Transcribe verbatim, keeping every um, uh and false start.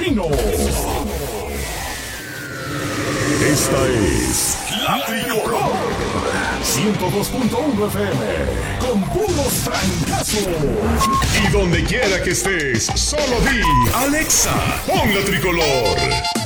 Campesino. Esta es La Tricolor ciento dos punto uno F M con puros trancazos. Y donde quiera que estés, solo di Alexa, pon La Tricolor.